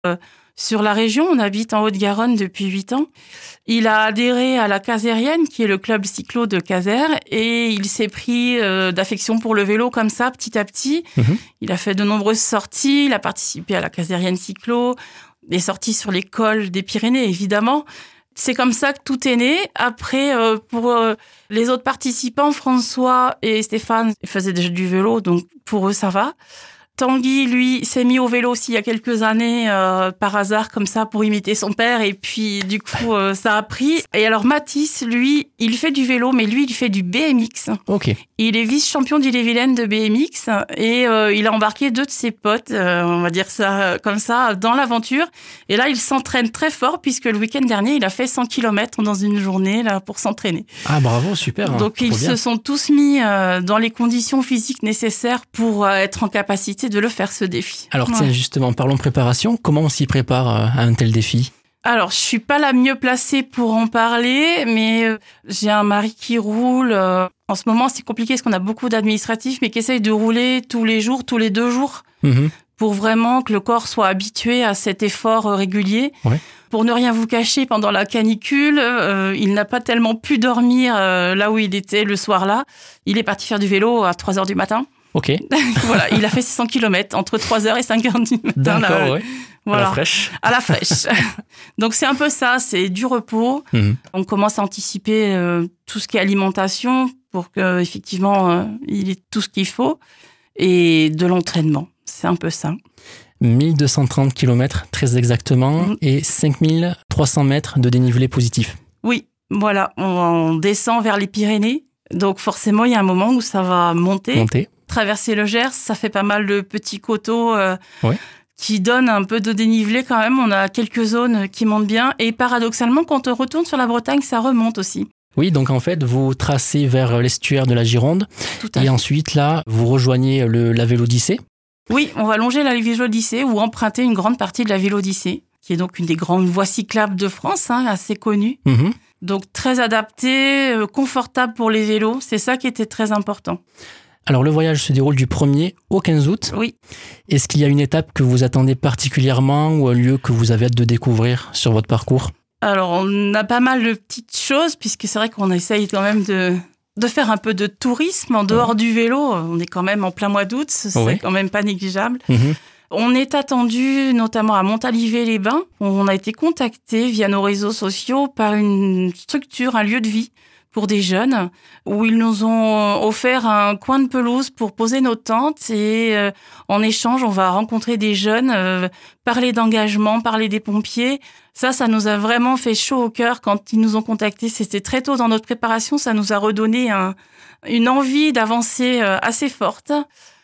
sur la région. On habite en Haute-Garonne depuis 8 ans. Il a adhéré à la Casérienne, qui est le club cyclo de Casères, et il s'est pris d'affection pour le vélo comme ça, petit à petit. Il a fait de nombreuses sorties, il a participé à la Casérienne cyclo, des sorties sur les cols des Pyrénées, évidemment. C'est comme ça que tout est né. Après, pour les autres participants, François et Stéphane faisaient déjà du vélo, donc pour eux, ça va. Tanguy, lui, s'est mis au vélo aussi il y a quelques années, par hasard, comme ça, pour imiter son père. Et puis, du coup, ça a pris. Et alors, Mathis, lui, il fait du vélo, mais lui, il fait du BMX. Ok. Il est vice-champion d'Ille-et-Vilaine de BMX. Et il a embarqué 2 de ses potes, on va dire ça comme ça, dans l'aventure. Et là, il s'entraîne très fort, puisque le week-end dernier, il a fait 100 km dans une journée là pour s'entraîner. Ah, bravo, super. Donc, ils se sont tous mis dans les conditions physiques nécessaires pour être en capacité de le faire, ce défi. Alors tiens, justement, parlons préparation. Comment on s'y prépare à un tel défi ? Alors, je suis pas la mieux placée pour en parler, mais j'ai un mari qui roule. En ce moment, c'est compliqué parce qu'on a beaucoup d'administratifs, mais qui essayent de rouler tous les jours, tous les 2 jours, pour vraiment que le corps soit habitué à cet effort régulier. Ouais. Pour ne rien vous cacher, pendant la canicule, il n'a pas tellement pu dormir là où il était le soir-là. Il est parti faire du vélo à 3h du matin. Ok. Voilà, il a fait 600 km entre 3h et 5h du matin. D'accord, ouais. Voilà. À la fraîche. À la fraîche. Donc, c'est un peu ça, c'est du repos. On commence à anticiper tout ce qui est alimentation pour qu'effectivement, il ait tout ce qu'il faut. Et de l'entraînement, c'est un peu ça. 1230 km, très exactement, et 5300 mètres de dénivelé positif. Oui, voilà, on descend vers les Pyrénées. Donc, forcément, il y a un moment où ça va monter. Traverser le Gers, ça fait pas mal de petits coteaux qui donnent un peu de dénivelé quand même. On a quelques zones qui montent bien. Et paradoxalement, quand on retourne sur la Bretagne, ça remonte aussi. Oui, donc en fait, vous tracez vers l'estuaire de la Gironde. Et ensuite, là, vous rejoignez la Vélodyssée. Oui, on va longer la Vélodyssée ou emprunter une grande partie de la Vélodyssée, qui est donc une des grandes voies cyclables de France, assez connue. Donc très adaptée, confortable pour les vélos. C'est ça qui était très important. Alors, le voyage se déroule du 1er au 15 août. Oui. Est-ce qu'il y a une étape que vous attendez particulièrement ou un lieu que vous avez hâte de découvrir sur votre parcours ? Alors, on a pas mal de petites choses, puisque c'est vrai qu'on essaye quand même de faire un peu de tourisme en dehors du vélo. On est quand même en plein mois d'août, c'est quand même pas négligeable. On est attendu notamment à Montalivet-les-Bains. On a été contacté via nos réseaux sociaux par une structure, un lieu de vie pour des jeunes, où ils nous ont offert un coin de pelouse pour poser nos tentes et en échange, on va rencontrer des jeunes, parler d'engagement, parler des pompiers. Ça nous a vraiment fait chaud au cœur quand ils nous ont contactés. C'était très tôt dans notre préparation, ça nous a redonné une envie d'avancer assez forte.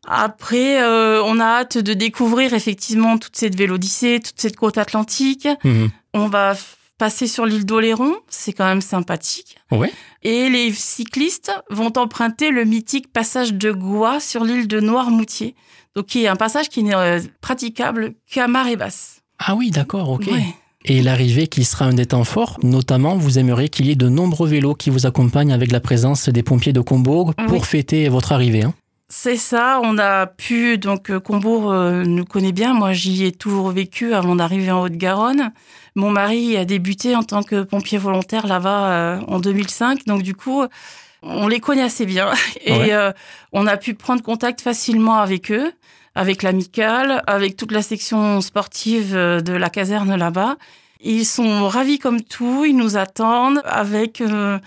Après, on a hâte de découvrir effectivement toute cette Vélodyssée, toute cette côte atlantique. On va passer sur l'île d'Oléron, c'est quand même sympathique. Et les cyclistes vont emprunter le mythique passage de Goix sur l'île de Noirmoutier, donc qui est un passage qui n'est praticable qu'à marée basse. Ah oui, d'accord, ok. Et l'arrivée qui sera un des temps forts, notamment, vous aimeriez qu'il y ait de nombreux vélos qui vous accompagnent avec la présence des pompiers de Combourg pour fêter votre arrivée. C'est ça, on a pu, donc Combourg nous connaît bien, moi j'y ai toujours vécu avant d'arriver en Haute-Garonne. Mon mari a débuté en tant que pompier volontaire là-bas en 2005, donc du coup, on les connaît assez bien. Et on a pu prendre contact facilement avec eux, avec l'amicale, avec toute la section sportive de la caserne là-bas. Ils sont ravis comme tout, ils nous attendent avec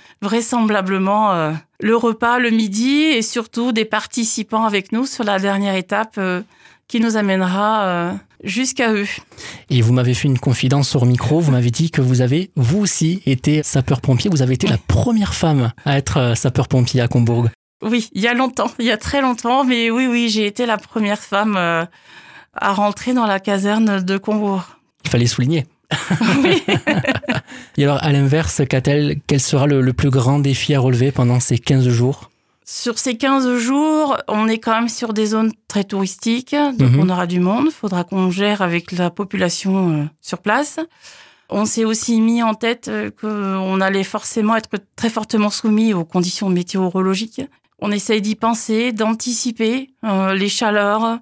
vraisemblablement le repas le midi et surtout des participants avec nous sur la dernière étape qui nous amènera jusqu'à eux. Et vous m'avez fait une confidence sur micro, vous m'avez dit que vous avez, vous aussi, été sapeur-pompier, vous avez été la première femme à être sapeur-pompier à Combourg. Oui, il y a longtemps, il y a très longtemps, mais oui, j'ai été la première femme à rentrer dans la caserne de Combourg. Il fallait souligner. Oui. Et alors, à l'inverse, quel sera le plus grand défi à relever pendant ces 15 jours ? Sur ces 15 jours, on est quand même sur des zones très touristiques, donc on aura du monde, il faudra qu'on gère avec la population sur place. On s'est aussi mis en tête qu'on allait forcément être très fortement soumis aux conditions météorologiques. On essaye d'y penser, d'anticiper les chaleurs,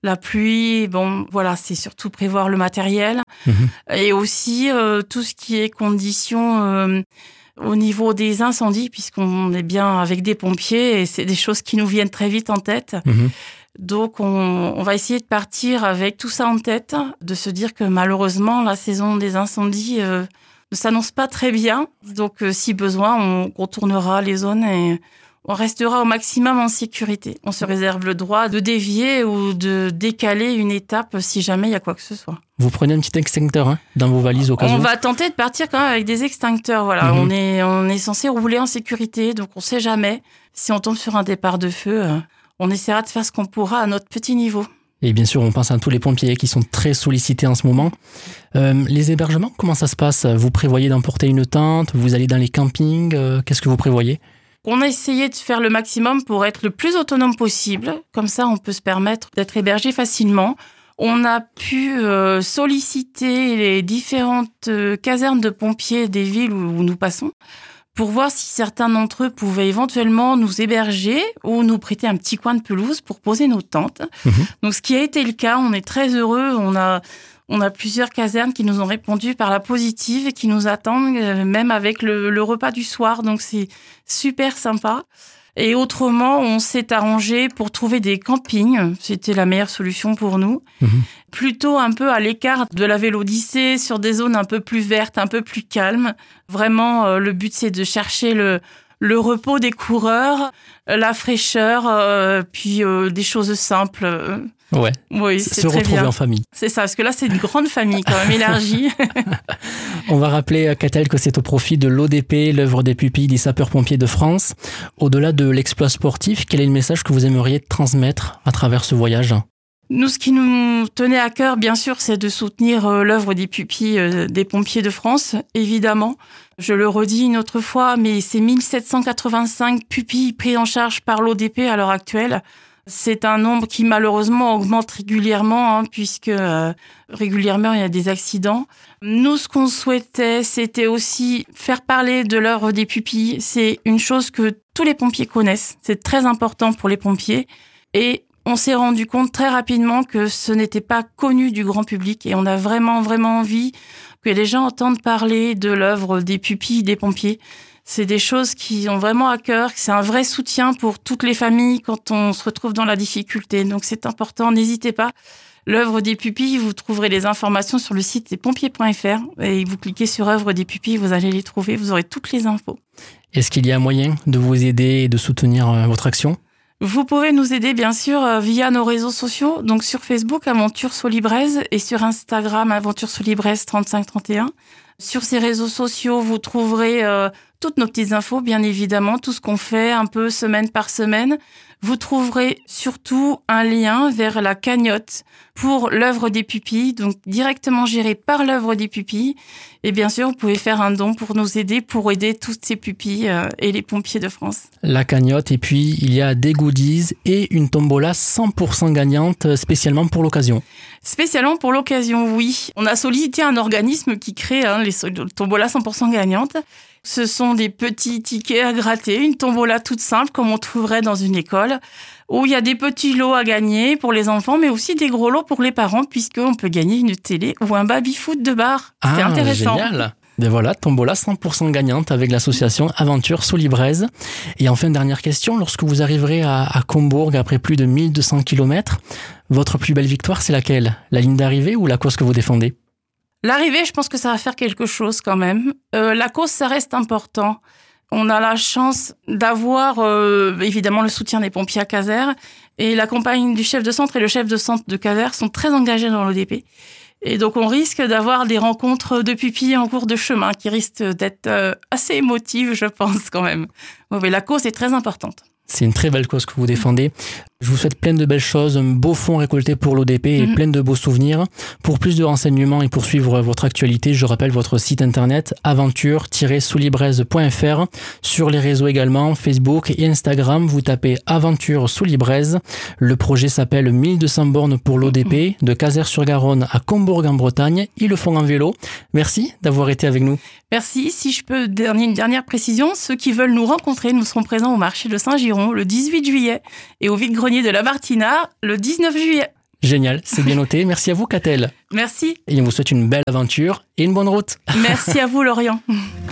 La pluie, bon, voilà, c'est surtout prévoir le matériel. Et aussi tout ce qui est conditions au niveau des incendies, puisqu'on est bien avec des pompiers et c'est des choses qui nous viennent très vite en tête. Donc, on va essayer de partir avec tout ça en tête, de se dire que malheureusement, la saison des incendies ne s'annonce pas très bien. Donc, si besoin, on contournera les zones et on restera au maximum en sécurité. On se réserve le droit de dévier ou de décaler une étape si jamais il y a quoi que ce soit. Vous prenez un petit extincteur dans vos valises au cas où? On va tenter de partir quand même avec des extincteurs. Voilà, on est censé rouler en sécurité, donc on sait jamais. Si on tombe sur un départ de feu, on essaiera de faire ce qu'on pourra à notre petit niveau. Et bien sûr, on pense à tous les pompiers qui sont très sollicités en ce moment. Les hébergements, comment ça se passe? Vous prévoyez d'emporter une tente? Vous allez dans les campings? Qu'est-ce que vous prévoyez? On a essayé de faire le maximum pour être le plus autonome possible. Comme ça, on peut se permettre d'être hébergé facilement. On a pu solliciter les différentes casernes de pompiers des villes où nous passons pour voir si certains d'entre eux pouvaient éventuellement nous héberger ou nous prêter un petit coin de pelouse pour poser nos tentes. Donc, ce qui a été le cas, on est très heureux. On a plusieurs casernes qui nous ont répondu par la positive et qui nous attendent, même avec le repas du soir. Donc, c'est super sympa. Et autrement, on s'est arrangé pour trouver des campings. C'était la meilleure solution pour nous. Plutôt un peu à l'écart de la Vélodyssée, sur des zones un peu plus vertes, un peu plus calmes. Vraiment, le but, c'est de chercher le repos des coureurs, la fraîcheur, puis des choses simples. Ouais. Oui, c'est se très retrouver bien. En famille. C'est ça, parce que là, c'est une grande famille quand même élargie. On va rappeler, Catel, que c'est au profit de l'ODP, l'œuvre des pupilles des sapeurs-pompiers de France. Au-delà de l'exploit sportif, quel est le message que vous aimeriez transmettre à travers ce voyage? Nous, ce qui nous tenait à cœur, bien sûr, c'est de soutenir l'œuvre des pupilles des pompiers de France, évidemment. Je le redis une autre fois, mais c'est 1785 pupilles pris en charge par l'ODP à l'heure actuelle. C'est un nombre qui malheureusement augmente régulièrement, puisque régulièrement il y a des accidents. Nous, ce qu'on souhaitait, c'était aussi faire parler de l'œuvre des pupilles. C'est une chose que tous les pompiers connaissent. C'est très important pour les pompiers. Et on s'est rendu compte très rapidement que ce n'était pas connu du grand public. Et on a vraiment, vraiment envie que les gens entendent parler de l'œuvre des pupilles des pompiers. C'est des choses qui ont vraiment à cœur, c'est un vrai soutien pour toutes les familles quand on se retrouve dans la difficulté. Donc c'est important, n'hésitez pas. L'œuvre des pupilles, vous trouverez les informations sur le site despompiers.fr et vous cliquez sur œuvre des pupilles, vous allez les trouver, vous aurez toutes les infos. Est-ce qu'il y a moyen de vous aider et de soutenir votre action? Vous pouvez nous aider bien sûr via nos réseaux sociaux, donc sur Facebook Aventure Solibraises et sur Instagram Aventure Solibraises 3531. Sur ces réseaux sociaux, vous trouverez toutes nos petites infos, bien évidemment, tout ce qu'on fait un peu semaine par semaine. Vous trouverez surtout un lien vers la cagnotte pour l'œuvre des pupilles, donc directement gérée par l'œuvre des pupilles. Et bien sûr, vous pouvez faire un don pour nous aider, pour aider toutes ces pupilles et les pompiers de France. La cagnotte, et puis il y a des goodies et une tombola 100% gagnante spécialement pour l'occasion. Spécialement pour l'occasion, oui. On a sollicité un organisme qui crée les tombolas 100% gagnantes. Ce sont des petits tickets à gratter, une tombola toute simple comme on trouverait dans une école, où il y a des petits lots à gagner pour les enfants, mais aussi des gros lots pour les parents, puisqu'on peut gagner une télé ou un baby-foot de bar. C'est intéressant. Génial. Et voilà, tombola 100% gagnante avec l'association Aventure Solibraises. Et enfin, dernière question, lorsque vous arriverez à Combourg après plus de 1200 km, votre plus belle victoire, c'est laquelle? La ligne d'arrivée ou la cause que vous défendez? L'arrivée, je pense que ça va faire quelque chose quand même. La cause, ça reste important. On a la chance d'avoir évidemment le soutien des pompiers à Caser et la compagne du chef de centre et le chef de centre de Caser sont très engagés dans l'ODP. Et donc on risque d'avoir des rencontres de pupilles en cours de chemin qui risquent d'être assez émotives, je pense quand même. Mais la cause est très importante. C'est une très belle cause que vous défendez. Je vous souhaite plein de belles choses, un beau fonds récolté pour l'ODP et plein de beaux souvenirs. Pour plus de renseignements et pour suivre votre actualité, je rappelle votre site internet aventure-solibraises.fr. Sur les réseaux également, Facebook et Instagram, vous tapez Aventure Solibraises. Le projet s'appelle 1200 bornes pour l'ODP, de Caser-sur-Garonne à Combourg en Bretagne. Ils le font en vélo. Merci d'avoir été avec nous. Merci. Si je peux donner une dernière précision, ceux qui veulent nous rencontrer, nous serons présents au marché de Saint-Giron le 18 juillet et au vide-grenier de la Martina le 19 juillet. Génial, c'est bien noté. Merci à vous, Catel. Merci. Et on vous souhaite une belle aventure et une bonne route. Merci à vous, Laurian.